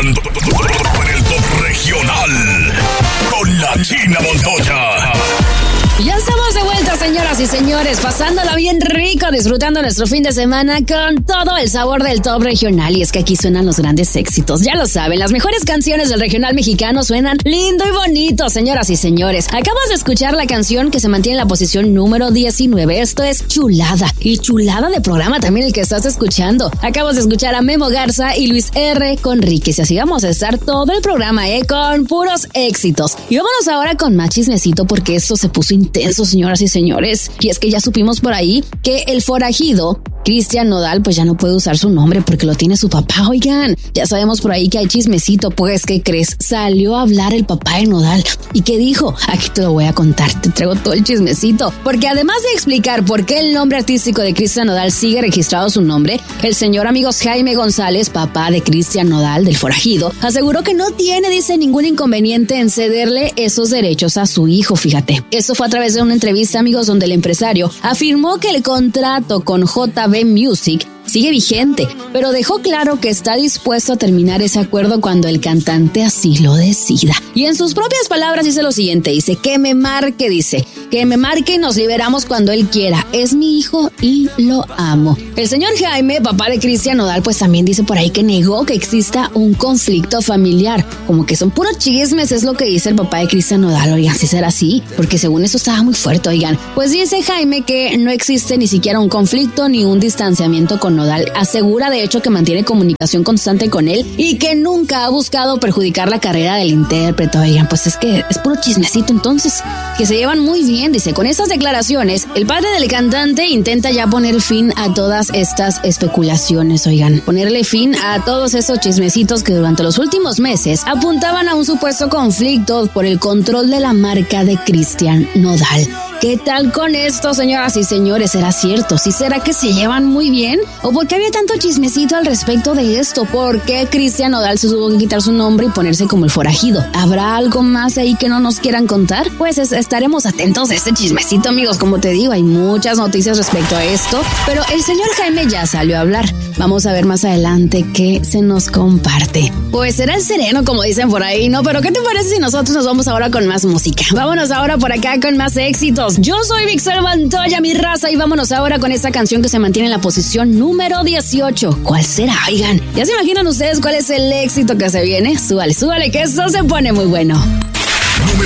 entrando por el top regional con la China Montoya. Ya estamos de vuelta, señoras y señores, pasándola bien rico, disfrutando nuestro fin de semana con todo el sabor del top regional. Y es que aquí suenan los grandes éxitos, ya lo saben, las mejores canciones del regional mexicano suenan lindo y bonito, señoras y señores. Acabas de escuchar la canción que se mantiene en la posición número 19, esto es Chulada. Y chulada de programa también el que estás escuchando. Acabas de escuchar a Memo Garza y Luis R. Conríquez. Y así vamos a estar todo el programa, con puros éxitos. Y vámonos ahora con más chismecito porque esto se puso intenso, señoras y señores. Y es que ya supimos por ahí que el forajido Cristian Nodal pues ya no puede usar su nombre porque lo tiene su papá. Oigan, ya sabemos por ahí que hay chismecito. Pues, ¿qué crees? Salió a hablar el papá de Nodal. ¿Y qué dijo? Aquí te lo voy a contar, te traigo todo el chismecito. Porque además de explicar por qué el nombre artístico de Cristian Nodal sigue registrado su nombre, el señor amigos Jaime González, papá de Cristian Nodal, del forajido, aseguró que no tiene, dice, ningún inconveniente en cederle esos derechos a su hijo, fíjate. Eso fue a través de una entrevista, amigos, donde el empresario afirmó que el contrato con JB Music sigue vigente, pero dejó claro que está dispuesto a terminar ese acuerdo cuando el cantante así lo decida. Y en sus propias palabras dice lo siguiente, dice, que me marque y nos liberamos cuando él quiera. Es mi hijo y lo amo. El señor Jaime, papá de Cristian Nodal, pues también dice por ahí que negó que exista un conflicto familiar. Como que son puros chismes, es lo que dice el papá de Cristian Nodal. Oigan, si será así, porque según eso estaba muy fuerte, oigan. Pues dice Jaime que no existe ni siquiera un conflicto ni un distanciamiento con Nodal. Asegura de hecho que mantiene comunicación constante con él y que nunca ha buscado perjudicar la carrera del intérprete. Oigan, pues es que es puro chismecito entonces, que se llevan muy bien, dice. Con estas declaraciones, el padre del cantante intenta ya poner fin a todas estas especulaciones, oigan, ponerle fin a todos esos chismecitos que durante los últimos meses apuntaban a un supuesto conflicto por el control de la marca de Cristian Nodal. ¿Qué tal con esto, señoras y señores? ¿Será cierto? ¿Sí será que se llevan muy bien? ¿O por qué había tanto chismecito al respecto de esto? ¿Por qué Cristian Nodal se tuvo que quitar su nombre y ponerse como el forajido? ¿Habrá algo más ahí que no nos quieran contar? Pues estaremos atentos a este chismecito, amigos. Como te digo, hay muchas noticias respecto a esto, pero el señor Jaime ya salió a hablar. Vamos a ver más adelante qué se nos comparte. Pues será el sereno, como dicen por ahí, ¿no? Pero ¿qué te parece si nosotros nos vamos ahora con más música? Vámonos ahora por acá con más éxitos. Yo soy Vixel Montoya, mi raza, y vámonos ahora con esta canción que se mantiene en la posición número 18. ¿Cuál será? Oigan, ¿ya se imaginan ustedes cuál es el éxito que se viene? Súbale, que esto se pone muy bueno.